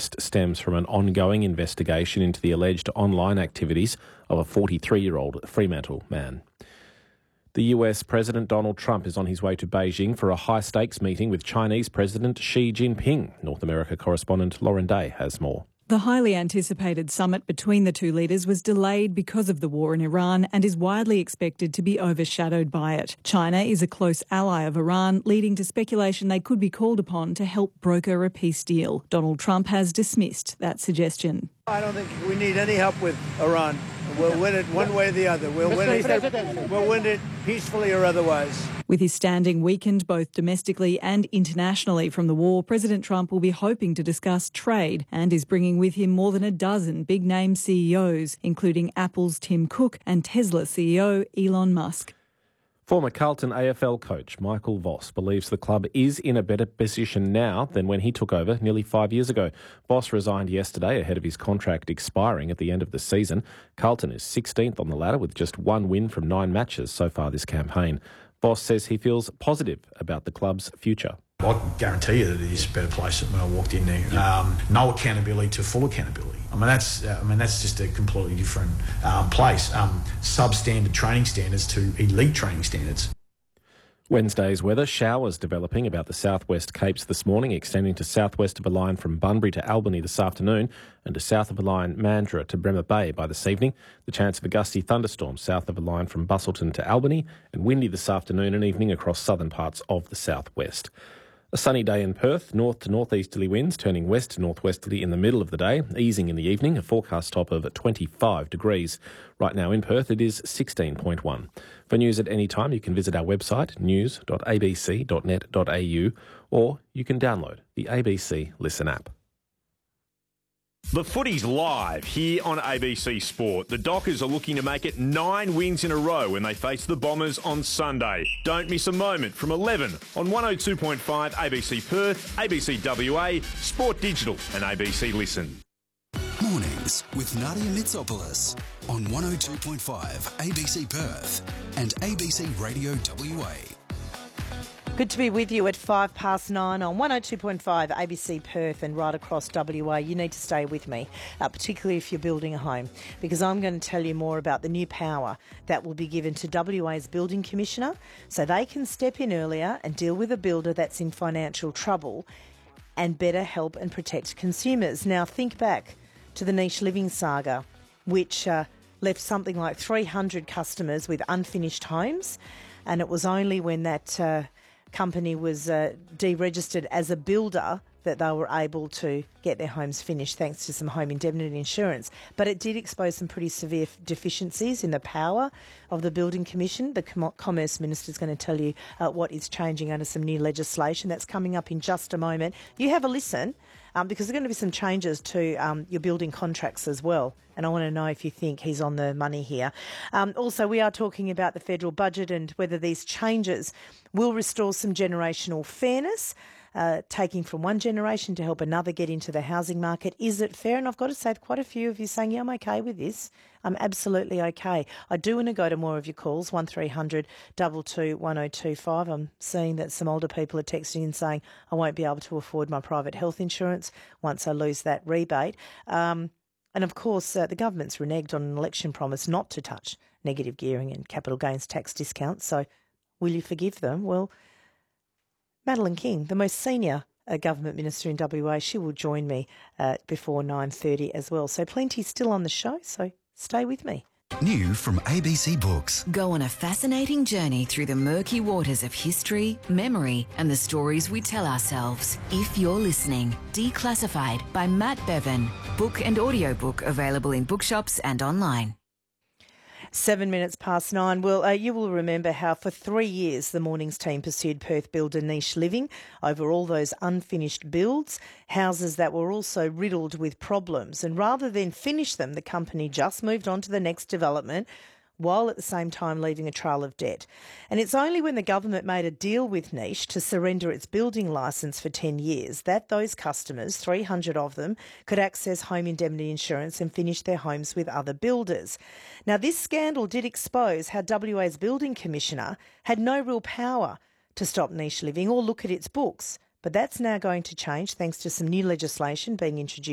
arrest stems from an ongoing investigation into the alleged online activities of a 43-year-old Fremantle man. The US President Donald Trump is on his way to Beijing for a high-stakes meeting with Chinese President Xi Jinping. North America correspondent Lauren Day has more. The highly anticipated summit between the two leaders was delayed because of the war in Iran and is widely expected to be overshadowed by it. China is a close ally of Iran, leading to speculation they could be called upon to help broker a peace deal. Donald Trump has dismissed that suggestion. I don't think we need any help with Iran. We'll win it one way or the other. We'll win it peacefully or otherwise. With his standing weakened both domestically and internationally from the war, President Trump will be hoping to discuss trade and is bringing with him more than a dozen big-name CEOs, including Apple's Tim Cook and Tesla CEO Elon Musk. Former Carlton AFL coach Michael Voss believes the club is in a better position now than when he took over nearly 5 years ago. Voss resigned yesterday ahead of his contract expiring at the end of the season. Carlton is 16th on the ladder with just one win from 9 matches so far this campaign. Voss says he feels positive about the club's future. I can guarantee you that it is a better place than when I walked in there. No accountability to full accountability. That's just a completely different place. Substandard training standards to elite training standards. Wednesday's weather, showers developing about the southwest Capes this morning, extending to southwest of a line from Bunbury to Albany this afternoon and to south of a line Mandurah to Bremer Bay by this evening. The chance of a gusty thunderstorm south of a line from Busselton to Albany and windy this afternoon and evening across southern parts of the southwest. A sunny day in Perth, north to northeasterly winds turning west to northwesterly in the middle of the day, easing in the evening, a forecast top of 25 degrees. Right now in Perth it is 16.1. For news at any time you can visit our website news.abc.net.au or you can download the ABC Listen app. The footy's live here on ABC Sport. The Dockers are looking to make it 9 wins in a row when they face the Bombers on Sunday. Don't miss a moment from 11 on 102.5 ABC Perth, ABC WA, Sport Digital and ABC Listen. Mornings with Nadia Mitsopoulos on 102.5 ABC Perth and ABC Radio WA. Good to be with you at 9:05 on 102.5 ABC Perth and right across WA. You need to stay with me, particularly if you're building a home, because I'm going to tell you more about the new power that will be given to WA's Building Commissioner so they can step in earlier and deal with a builder that's in financial trouble and better help and protect consumers. Now, think back to the niche living saga, which left something like 300 customers with unfinished homes, and it was only when that company was deregistered as a builder that they were able to get their homes finished thanks to some home indemnity insurance. But it did expose some pretty severe deficiencies in the power of the Building Commission. The Commerce Minister is going to tell you what is changing under some new legislation. That's coming up in just a moment. You have a listen because there are going to be some changes to your building contracts as well. And I want to know if you think he's on the money here. Also, we are talking about the federal budget and whether these changes will restore some generational fairness, taking from one generation to help another get into the housing market. Is it fair? And I've got to say, quite a few of you saying, yeah, I'm okay with this. I'm absolutely okay. I do want to go to more of your calls, 1300 22 1025. I'm seeing that some older people are texting in saying, I won't be able to afford my private health insurance once I lose that rebate. And of course, the government's reneged on an election promise not to touch negative gearing and capital gains tax discounts. So will you forgive them? Well, Madeleine King, the most senior government minister in WA, she will join me before 9:30 as well. So plenty still on the show, so stay with me. New from ABC Books. Go on a fascinating journey through the murky waters of history, memory, and the stories we tell ourselves. If you're listening, Declassified by Matt Bevan. Book and audiobook available in bookshops and online. 7 minutes past 9. Well, you will remember how for 3 years the Mornings team pursued Perth builder Niche Living over all those unfinished builds, houses that were also riddled with problems. And rather than finish them, the company just moved on to the next development, while at the same time leaving a trail of debt. And it's only when the government made a deal with Niche to surrender its building licence for 10 years that those customers, 300 of them, could access home indemnity insurance and finish their homes with other builders. Now, this scandal did expose how WA's Building Commissioner had no real power to stop Niche Living or look at its books. But that's now going to change thanks to some new legislation being introduced